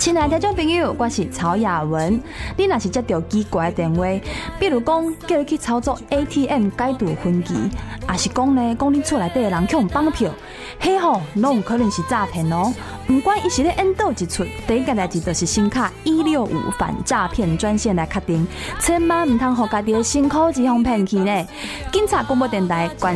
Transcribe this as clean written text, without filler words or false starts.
亲爱的听众朋友，我是曹雅文。你若是接到奇怪的电话，比如讲叫你去操作 ATM 改度分期，也是讲呢，讲你厝内底的人去互绑票，迄吼拢有可能是诈骗哦。不管伊是咧演倒一出，第一件代志就是先卡165反诈骗专线来确定，千万唔通互家己的辛苦钱互骗去呢。警察广播电台关。